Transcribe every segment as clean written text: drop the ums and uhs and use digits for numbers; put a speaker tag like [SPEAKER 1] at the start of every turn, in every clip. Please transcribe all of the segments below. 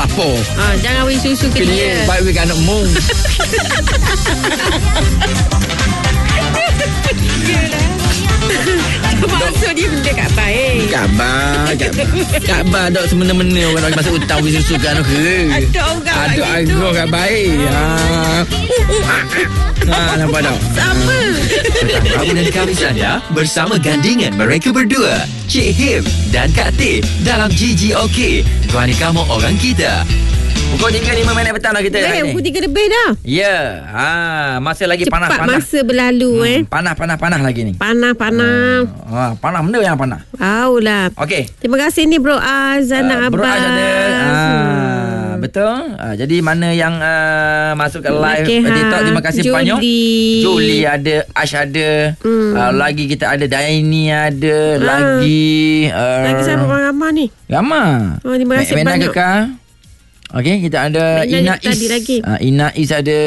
[SPEAKER 1] apa?
[SPEAKER 2] Jangan beri susu ke dia.
[SPEAKER 1] Baik bagi anak mu.
[SPEAKER 2] Masuk dia benda kat baik.
[SPEAKER 1] Kabar dok semena-mena orang nak masuk hutang beri susu ke anak ke. Aduk agak kat baik. Nampak tak?
[SPEAKER 2] Sama.
[SPEAKER 3] Rabu dan Khamis anda bersama gandingan mereka berdua, Cik Him dan Kak Teh dalam GGOK. Tuan kamu orang kita.
[SPEAKER 1] Pukul 3.05 petang dah kita hari ni.
[SPEAKER 2] Pukul 3 lebih dah.
[SPEAKER 1] Ya. Masa lagi
[SPEAKER 2] Cepat
[SPEAKER 1] panas-panas.
[SPEAKER 2] masa berlalu
[SPEAKER 1] Panas lagi ni.
[SPEAKER 2] Panas.
[SPEAKER 1] Panas benda yang panas.
[SPEAKER 2] Taulah.
[SPEAKER 1] Okey.
[SPEAKER 2] Terima kasih ni Bro Azana Abbas.
[SPEAKER 1] Bro Azana. Betul. Jadi mana yang masuk ke live TikTok, terima kasih banyak. Julie ada, Ash ada. Lagi kita ada Daini ada. Lagi
[SPEAKER 2] siapa ramai ni?
[SPEAKER 1] Ramai.
[SPEAKER 2] Terima kasih banyak.
[SPEAKER 1] Kekal. Okey, kita ada Inais. Inais ada.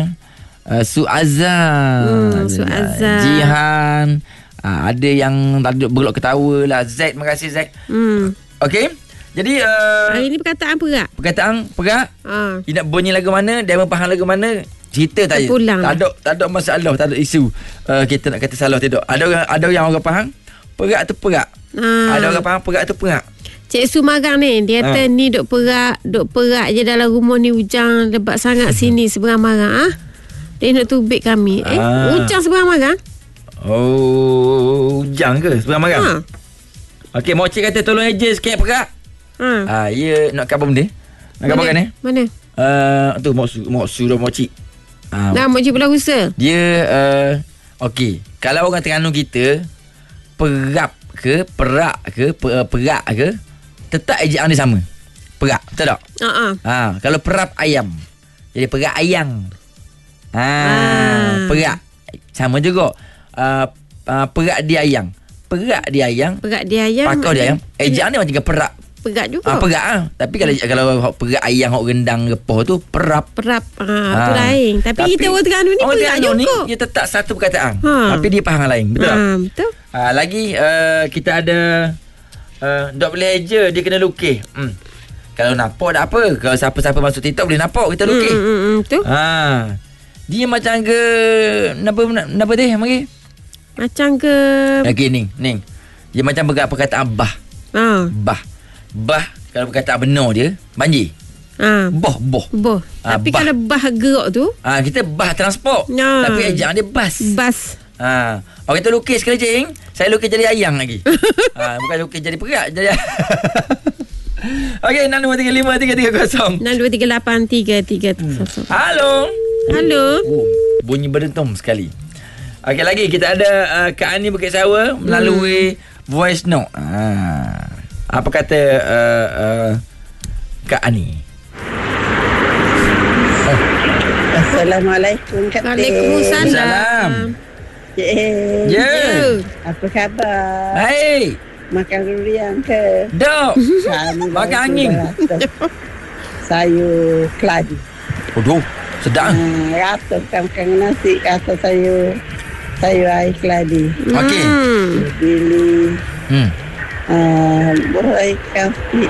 [SPEAKER 1] Suazan. Jihan. Ada yang tadi bergelak ketawa lah. Zack, terima kasih Zack. Okey. Jadi
[SPEAKER 2] hari ni perkataan perak.
[SPEAKER 1] Dia nak bunyi lagu mana, dia faham lagu mana, cerita tak je. Tak ada masalah, tak ada isu. Kita nak kata salah tidak. Ada yang orang faham perak tu perak. Ada orang faham perak tu perak.
[SPEAKER 2] Cik Su marang ni, dia kata ni duk perak je dalam rumah ni, hujan lebat sangat sini seberang marang. Dia nak tubik kami. Hujan seberang marang?
[SPEAKER 1] Hujan ke seberang marang? Okey, Mokcik kata tolong eja sikit perak. Ya, nak khabar benda? Nak khabar kan
[SPEAKER 2] Mana?
[SPEAKER 1] Tu Moksu dah Mokcik.
[SPEAKER 2] Mokcik pula usaha.
[SPEAKER 1] Dia okey, kalau orang Terengganu kita perak ke perak ke, tetap ejaan dia sama. Perak, betul tak? Kalau perap ayam, jadi perak ayang. Perak sama juga. Perak dia ayang. Pakau dia ayam. Ejaan dia macam perak.
[SPEAKER 2] Perak juga.
[SPEAKER 1] Perak Tapi kalau perak ayang hok rendang repoh tu perap.
[SPEAKER 2] Tu lain. Tapi kita orang Terengganu ni perak juga. Ni
[SPEAKER 1] dia tetap satu perkataan. Tapi dia faham lain. Betul tak?
[SPEAKER 2] Betul.
[SPEAKER 1] Lagi kita ada dok boleh eja, dia kena lukis. Kalau nampak tak apa. Kalau siapa-siapa masuk TikTok boleh nampak kita lukis.
[SPEAKER 2] Betul.
[SPEAKER 1] Dia macam ke napa teh mari?
[SPEAKER 2] Macam ke
[SPEAKER 1] okey Ning. Dia macam perkataan bah. Bah kalau perkataan benar dia banjir. Boh.
[SPEAKER 2] Tapi kalau bah gerak tu,
[SPEAKER 1] kita bah transport. Tapi ejaan dia bas. Orang kita lukis sekali Cing. Saya lukis jadi ayang lagi. Bukan lukis jadi perak, jadi okey, 6235 330.
[SPEAKER 2] 6238 330.
[SPEAKER 1] Halo. Bunyi berdentum sekali. Okey, lagi kita ada Kak Ani Bukit Sawa melalui voice note. Apa kata Kak Ani?
[SPEAKER 4] Assalamualaikum Kak Teh.
[SPEAKER 2] Waalaikumsalam.
[SPEAKER 1] Ya.
[SPEAKER 4] Apa khabar?
[SPEAKER 1] Baik.
[SPEAKER 4] Makan durian ke?
[SPEAKER 1] Dok. Makan angin.
[SPEAKER 4] Sayur keladi.
[SPEAKER 1] Aduh, sedap.
[SPEAKER 4] Rata makan nasi kata sayur air keladi.
[SPEAKER 1] Okey.
[SPEAKER 4] Bili. Buah kafi.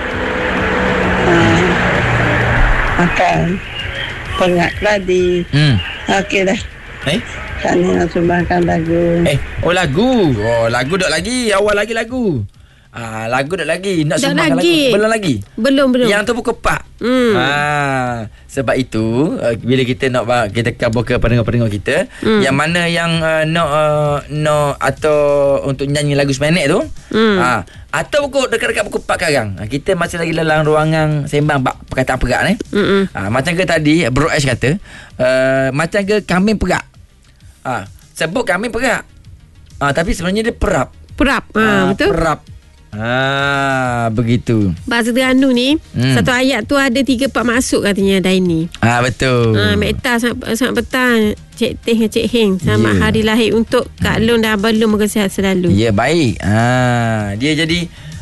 [SPEAKER 4] Makan pengak keladi. Okey dah. Kak ni nak sumbangkan lagu. Lagu dok lagi. Awal lagi lagu. Lagu dok lagi. Nak sumbangkan lagu. Belum lagi.
[SPEAKER 2] Belum.
[SPEAKER 1] Yang tu pukul 4. Sebab itu bila kita nak kita kabur ke pendengar-pendengar kita, yang mana yang nak atau untuk nyanyi lagu semenek tu, atau dekat-dekat pukul 4 sekarang, kita masih lagi dalam ruangan sembang perkataan perak ni. Macam ke tadi Bro Ash kata, macam ke kambing perak. Sebut kambing perak. Tapi sebenarnya dia perap.
[SPEAKER 2] Betul.
[SPEAKER 1] Perap. Begitu.
[SPEAKER 2] Bahasa Terengganu ni, satu ayat tu ada 3-4 maksud katanya Daini.
[SPEAKER 1] Betul.
[SPEAKER 2] Mekta sangat petang Cik Teh dengan Cik Heng. Selamat hari lahir untuk Kak Long dan Abang Long, moga sihat selalu.
[SPEAKER 1] Ya, baik. Dia jadi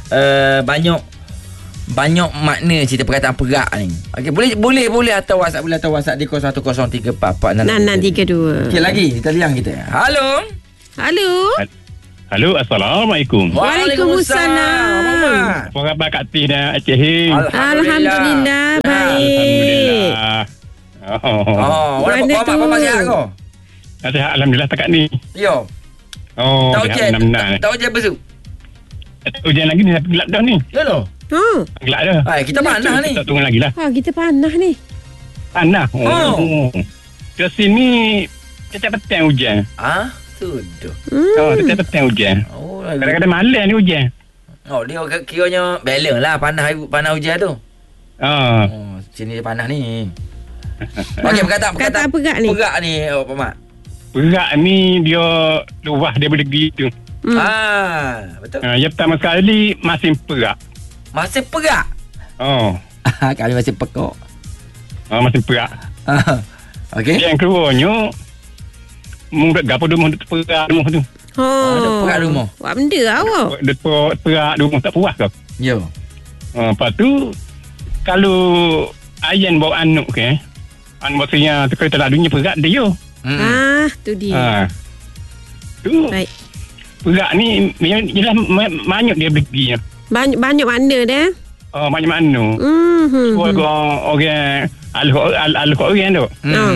[SPEAKER 1] banyak makna cerita perkataan perak ni. Okey, boleh atau WhatsApp di 0103446632. Okey, lagi kita liang kita. Halo.
[SPEAKER 5] Halo, Assalamualaikum.
[SPEAKER 2] Waalaikumsalam.
[SPEAKER 5] Apa khabar Kak Teh dan Cik Heng?
[SPEAKER 2] Alhamdulillah. Baik.
[SPEAKER 1] Mana Pak sihat kau?
[SPEAKER 5] Sihat alhamdulillah takat ni.
[SPEAKER 1] Yo.
[SPEAKER 5] Tahu je.
[SPEAKER 1] Tahu je besok.
[SPEAKER 5] Hujan lagi ni, gelap dah ni.
[SPEAKER 1] Ya loh.
[SPEAKER 5] Gelap dah.
[SPEAKER 1] Kita panah ni.
[SPEAKER 5] Tak tunggu lagi lah.
[SPEAKER 2] Kita panah ni.
[SPEAKER 5] Panah. Ke sini setiap petang hujan.
[SPEAKER 1] Sudah.
[SPEAKER 5] Setiap petang hujan. Kadang-kadang malam ni hujan.
[SPEAKER 1] Dia kiranya balance lah panah hujan tu. Sini panah ni. Okey, perkataan
[SPEAKER 2] perak ni.
[SPEAKER 1] Perak ni, Pak Mat.
[SPEAKER 5] Perak ni dia luah daripada gitu.
[SPEAKER 1] Betul.
[SPEAKER 5] Yang pertama sekali masin perak.
[SPEAKER 1] Masin perak? Kami masih pekok.
[SPEAKER 5] Masin perak.
[SPEAKER 1] Okey.
[SPEAKER 5] Yang keduanya murid gapo rumah duk perak rumah tu.
[SPEAKER 1] Ada perak rumah.
[SPEAKER 2] Buat benda awak.
[SPEAKER 5] Depa perak rumah tak puas kau.
[SPEAKER 1] Yo.
[SPEAKER 5] Lepas tu kalau Ayan bawa anak ke, maksudnya tu kereta lalunya perak dia.
[SPEAKER 2] Tu dia.
[SPEAKER 5] Tu.
[SPEAKER 2] Baik.
[SPEAKER 5] Perak ni jelas banyak dia beli.
[SPEAKER 2] Banyak mana dah?
[SPEAKER 5] Banyak mana. Orang alih orang tu.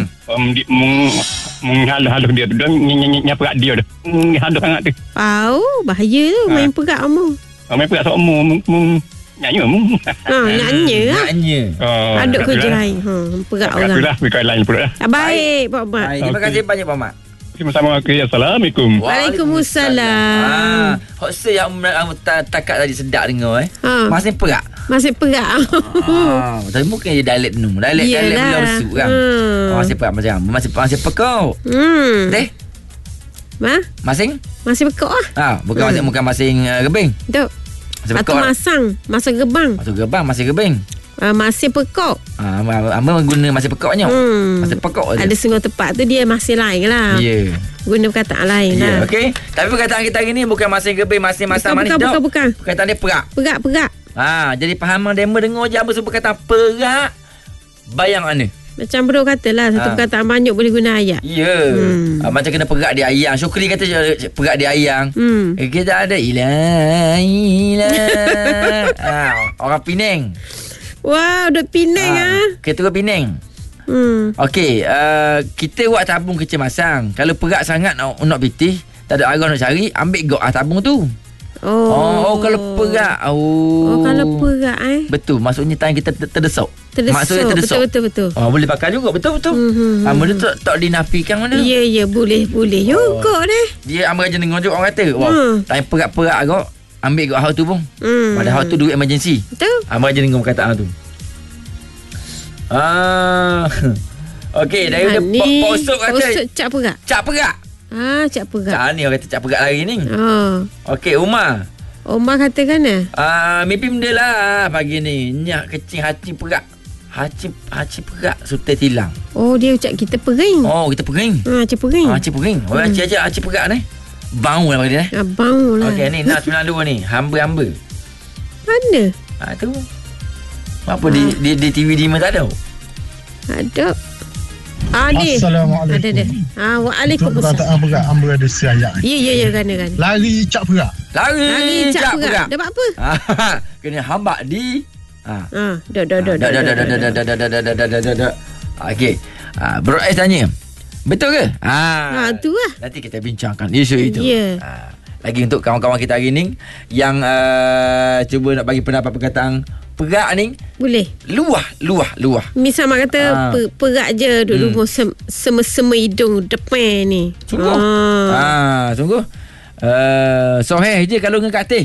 [SPEAKER 5] Menghaluh dia tu. Dia perak dia tu. Haluh sangat tu.
[SPEAKER 2] Bahaya tu main perak kamu.
[SPEAKER 5] Main perak semua. Nyanyi
[SPEAKER 2] Nyanyi. Aduk kerja lain. Perak orang.
[SPEAKER 5] Itulah perkara lain pula.
[SPEAKER 2] Baik, Pak Mat.
[SPEAKER 1] Terima kasih banyak, Pak Mat.
[SPEAKER 5] Sama-sama. Assalamualaikum.
[SPEAKER 2] Waalaikumsalam.
[SPEAKER 1] Hotsa yang takat tadi sedap dengar Masih perak.
[SPEAKER 2] Masih perak.
[SPEAKER 1] Tapi mungkin dia dialek nu. Dialek belah besuk kan. Masih perak macam masih pekau. Deh. Masing
[SPEAKER 2] pekok ah.
[SPEAKER 1] Bukan masing gebing.
[SPEAKER 2] Betul. Atau masang gebang.
[SPEAKER 1] Masih gebing.
[SPEAKER 2] Masih pekok.
[SPEAKER 1] Amba guna masih pekoknya. Masih pekok je.
[SPEAKER 2] Ada setengah tempat tu dia masih lain lah.
[SPEAKER 1] Ya.
[SPEAKER 2] Guna perkataan lain lah.
[SPEAKER 1] Okey. Tapi perkataan kita hari ni bukan masih gebing, masih masam manis.
[SPEAKER 2] Bukan.
[SPEAKER 1] Perkataan dia perak.
[SPEAKER 2] Perak.
[SPEAKER 1] Jadi fahaman demo dengar je apa sebut kata perak. Bayang mana?
[SPEAKER 2] Macam bro kata lah, satu perkataan banyak boleh guna ayat.
[SPEAKER 1] Ya. Macam kena perak di ayang. Syukri kata perak di ayang. Kita ada ilah. Orang Penang.
[SPEAKER 2] Wow, duk Penang
[SPEAKER 1] Kita ke Penang. Okey, kita buat tabung kecemasan. Kalau perak sangat nak pitih, tak ada arah nak cari, ambil gok tabung tu. Kalau perak.
[SPEAKER 2] Kalau perak
[SPEAKER 1] betul, maksudnya tangan kita terdesak. Maksudnya terdesak.
[SPEAKER 2] Betul.
[SPEAKER 1] Boleh pakai juga, betul. Benda tu tak dinafikan mana.
[SPEAKER 2] Ya, boleh juga deh.
[SPEAKER 1] Dia ambil raja dengar juga orang kata, tangan perak-perak agak, ambil gok hal tu pun. Padahal tu duit emergency.
[SPEAKER 2] Betul.
[SPEAKER 1] Ambil raja dengar perkataan tu. Okey, daripada posok kata
[SPEAKER 2] cak perak.
[SPEAKER 1] Cak perak.
[SPEAKER 2] Cak perak.
[SPEAKER 1] Cak ni orang kata cak perak lagi ni. Okey, Umar
[SPEAKER 2] kata kan
[SPEAKER 1] mimpi benda lah pagi ni. Nyak kecing hati perak. Hati perak sutai tilang.
[SPEAKER 2] Dia ucap kita pering.
[SPEAKER 1] Kita pering.
[SPEAKER 2] Cak pering.
[SPEAKER 1] Cak pering. Cak perak ni. Bau lah pagi ni.
[SPEAKER 2] Bau lah.
[SPEAKER 1] Okey, ni nak 92 ni. Hamba.
[SPEAKER 2] Mana?
[SPEAKER 1] Tu. Apa di TV Dima tak ada?
[SPEAKER 2] Ada.
[SPEAKER 6] Assalamualaikum.
[SPEAKER 2] Ada. Waalaikumsalam.
[SPEAKER 6] Perkataan perak hamba ada siayak.
[SPEAKER 2] Ya, kan.
[SPEAKER 6] Lari cak perak.
[SPEAKER 1] Lari cak perak.
[SPEAKER 2] Dapat apa?
[SPEAKER 1] Kena hamba di.
[SPEAKER 2] Dah.
[SPEAKER 1] Okey. Bro Ais tanya. Betul ke?
[SPEAKER 2] Tu lah.
[SPEAKER 1] Nanti kita bincangkan isu itu.
[SPEAKER 2] Ya.
[SPEAKER 1] Lagi untuk kawan-kawan kita hari ni yang cuba nak bagi pendapat perkataan perak ni, boleh luah.
[SPEAKER 2] Misal mak kata perak je duduk rumah sema hidung depan ni.
[SPEAKER 1] Sungguh. Sungguh. Soheh je kalau dengan Kak Teh.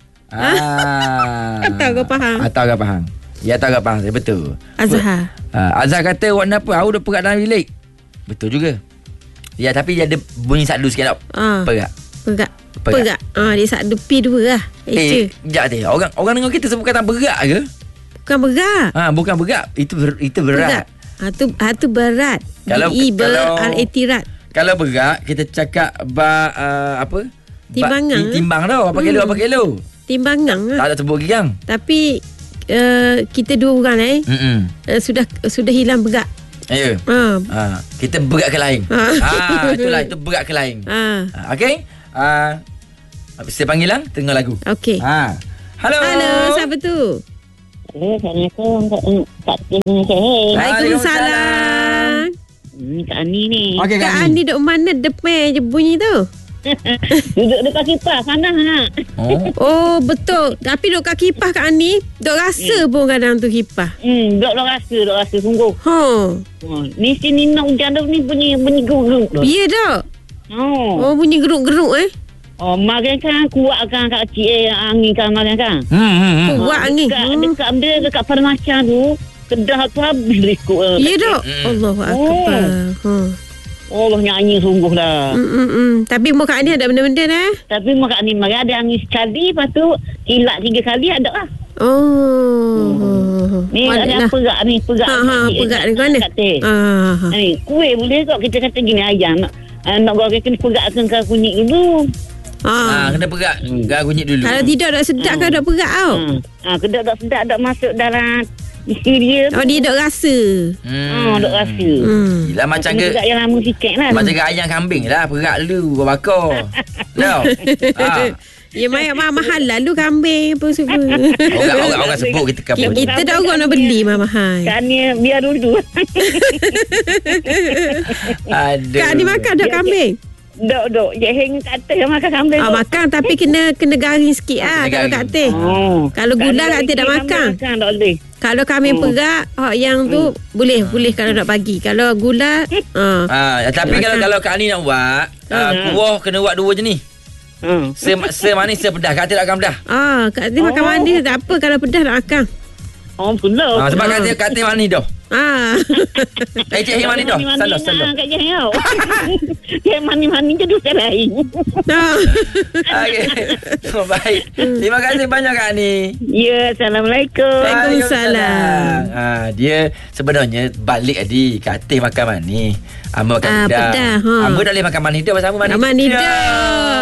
[SPEAKER 2] Atau kau faham?
[SPEAKER 1] Ya, tak faham. Betul.
[SPEAKER 2] Azhar.
[SPEAKER 1] Azhar kata awak kenapa? Aku dah perak dalam bilik. Betul juga. Ya, tapi dia ada bunyi sadu sikit tau. Perak. Dia satu P2 lah. Sekejap teh. Orang dengar kita sebut kata berat ke?
[SPEAKER 2] Bukan berat.
[SPEAKER 1] Bukan berat. Itu berat.
[SPEAKER 2] Itu berat.
[SPEAKER 1] Kalau
[SPEAKER 2] rat.
[SPEAKER 1] Kalau berat kita cakap apa?
[SPEAKER 2] Timbang
[SPEAKER 1] tau. Apa kilo?
[SPEAKER 2] Timbangan lah.
[SPEAKER 1] Tak ada sebut gigang.
[SPEAKER 2] Tapi kita dua orang sudah hilang berat.
[SPEAKER 1] Ya. Kita berat ke lain. Itulah, itu berat ke lain. Okey. Saya panggilan tengah lagu.
[SPEAKER 2] Okey.
[SPEAKER 1] Halo,
[SPEAKER 2] siapa tu?
[SPEAKER 7] Assalamualaikum.
[SPEAKER 2] Waalaikumsalam.
[SPEAKER 7] ni Kak Ani ni.
[SPEAKER 1] Okey,
[SPEAKER 2] Kak Ani duk mana depan je bunyi tu?
[SPEAKER 7] Duduk dekat kipas sana ha.
[SPEAKER 2] Oh betul. Tapi duk kat kipas Kak Ani, duk rasa pun kadang tu kipas.
[SPEAKER 7] Duk rasa sungguh. Ni sini nak hujan tu ni bunyi geruk.
[SPEAKER 2] Ya dah. Oh bunyi geruk-geruk
[SPEAKER 7] Makan kan kuat kan Kak Cik angin kan makan kan.
[SPEAKER 2] Kuat angin.
[SPEAKER 7] Dekat Permacang tu Kedah tu habis lekuk.
[SPEAKER 2] Ya dah. Allahu Akbar.
[SPEAKER 7] Allah nyanyi sungguh dah.
[SPEAKER 2] Tapi muka Ani ada benda-benda dah.
[SPEAKER 7] Tapi muka Ani mari ada angin sekali, lepas tu kilat 3 kali ada lah. Ni ada perak ni, perak.
[SPEAKER 2] Perak ni mana?
[SPEAKER 7] Ni kuih boleh kok kita kata gini ayam. Nak goreng kena perakkan ke kunyit dulu.
[SPEAKER 1] Kena perak kunyit dulu.
[SPEAKER 2] Kalau tidak dah sedap kan dah perak tau.
[SPEAKER 7] Kedok dah sedap dah masuk dalam isi dia tu.
[SPEAKER 2] Dia dok rasa.
[SPEAKER 7] Dok rasa.
[SPEAKER 1] Yelah macam ke
[SPEAKER 7] perak yang lama sikit lah.
[SPEAKER 1] Macam ke ayam kambing lah. Perak dulu bakar. Tau.
[SPEAKER 2] Ya mahal lalu kambing apa semua.
[SPEAKER 1] Orang sebut kita kabur.
[SPEAKER 2] Kita dah orang nak beli mahal.
[SPEAKER 7] Kan ni biar dulu.
[SPEAKER 1] Aduh.
[SPEAKER 2] Kak ni makan dah kambing.
[SPEAKER 7] Dok. Je hang kat atas makan kambing.
[SPEAKER 2] Makan tapi kena garing sikit kalau kat atas. Kalau gula kat atas dah makan.
[SPEAKER 7] Tak boleh.
[SPEAKER 2] Kalau kambing perak yang tu boleh kalau nak bagi. Kalau gula
[SPEAKER 1] tapi kalau Kak Ani nak buat kuah kena buat 2 je ni. Semanis sepedas. Kak Atin tak akan pedas.
[SPEAKER 2] Kak Atin makan manis tak apa. Kalau pedas nak makan.
[SPEAKER 7] Betul.
[SPEAKER 1] Sebab Kak Atin manis dah. Cik Him manis dah. Salah.
[SPEAKER 7] Kak Cik Him. Cik manis-manis je dosa lain.
[SPEAKER 1] Okey. Baik. Terima kasih banyak Kak Ani.
[SPEAKER 7] Ya, Assalamualaikum.
[SPEAKER 2] Waalaikumsalam.
[SPEAKER 1] Dia sebenarnya balik tadi Kak Atin makan manis. Amba makan pedas. Amba dah boleh makan manis dah. Pasal Amba manis
[SPEAKER 2] dah.